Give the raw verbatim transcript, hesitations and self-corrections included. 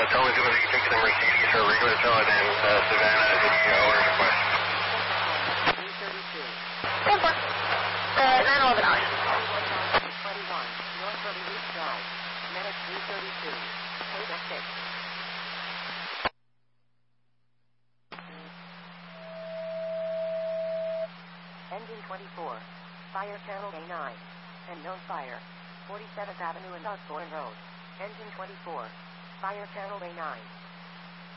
Totally going to be taking them receiving for regular tele and uh, Savannah, video order request. three thirty-two. ten four. Uh, nine eleven hours. twenty-one, North Ruby Reach Drive. Medic three thirty-two. Code F six. Engine twenty-four. Fire channel A nine. And known fire. forty-seventh Avenue and Osborne Road. Engine twenty-four. Fire channel A nine.